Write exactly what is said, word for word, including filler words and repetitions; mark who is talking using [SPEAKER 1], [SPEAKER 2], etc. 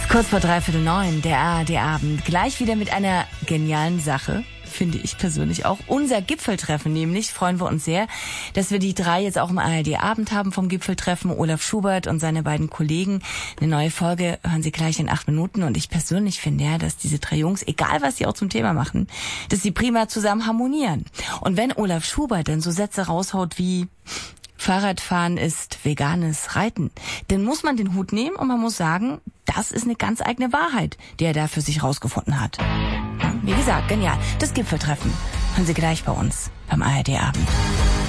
[SPEAKER 1] Kurz vor dreiviertel neun, der A R D-Abend. Gleich wieder mit einer genialen Sache, finde ich persönlich auch. Unser Gipfeltreffen nämlich, freuen wir uns sehr, dass wir die drei jetzt auch im A R D-Abend haben vom Gipfeltreffen. Olaf Schubert und seine beiden Kollegen. Eine neue Folge hören Sie gleich in acht Minuten. Und ich persönlich finde ja, dass diese drei Jungs, egal was sie auch zum Thema machen, dass sie prima zusammen harmonieren. Und wenn Olaf Schubert dann so Sätze raushaut wie: Fahrradfahren ist veganes Reiten, dann muss man den Hut nehmen und man muss sagen, das ist eine ganz eigene Wahrheit, die er da für sich rausgefunden hat. Wie gesagt, genial. Das Gipfeltreffen hören Sie gleich bei uns beim A R D-Abend.